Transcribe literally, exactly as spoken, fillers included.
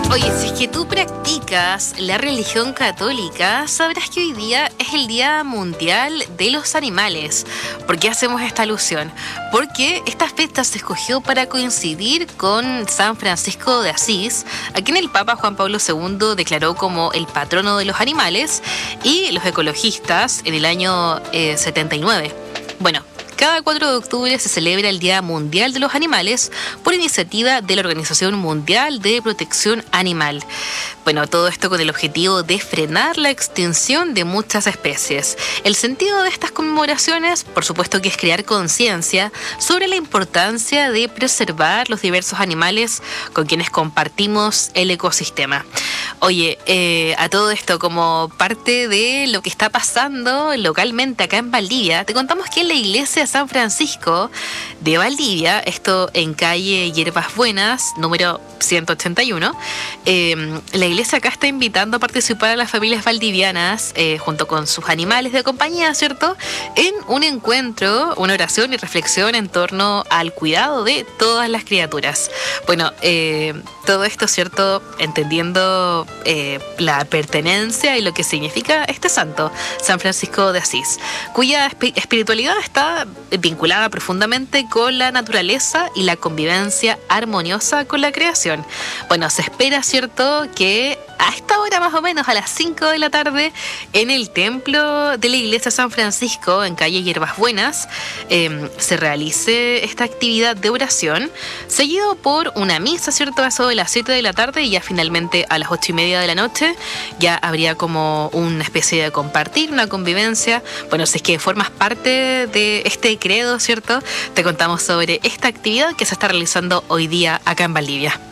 Oye, si es que tú practicas la religión católica, sabrás que hoy día es el Día Mundial de los Animales. ¿Por qué hacemos esta alusión? Porque esta fecha se escogió para coincidir con San Francisco de Asís, a quien el Papa Juan Pablo segundo declaró como el patrono de los animales y los ecologistas en el año eh, setenta y nueve. Bueno, cada cuatro de octubre se celebra el Día Mundial de los Animales por iniciativa de la Organización Mundial de Protección Animal. Bueno, todo esto con el objetivo de frenar la extinción de muchas especies. El sentido de estas conmemoraciones, por supuesto, que es crear conciencia sobre la importancia de preservar los diversos animales con quienes compartimos el ecosistema. Oye, eh, a todo esto, como parte de lo que está pasando localmente acá en Valdivia, te contamos que en la iglesia de San Francisco de Valdivia, esto en calle Hierbas Buenas, número ciento ochenta y uno, eh, la iglesia acá está invitando a participar a las familias valdivianas, eh, junto con sus animales de compañía, ¿cierto?, en un encuentro, una oración y reflexión en torno al cuidado de todas las criaturas. Bueno, eh, todo esto, ¿cierto?, entendiendo Eh, la pertenencia y lo que significa este santo, San Francisco de Asís, cuya esp- espiritualidad está vinculada profundamente con la naturaleza y la convivencia armoniosa con la creación. Bueno, se espera, ¿cierto?, que a esta hora más o menos, a las cinco de la tarde, en el templo de la iglesia San Francisco, en calle Hierbas Buenas, eh, se realice esta actividad de oración, seguido por una misa, ¿cierto?, a eso de las siete de la tarde, y ya finalmente a las ocho y media de la noche ya habría como una especie de compartir, una convivencia. Bueno, si es que formas parte de este credo, ¿cierto?, te contamos sobre esta actividad que se está realizando hoy día acá en Valdivia.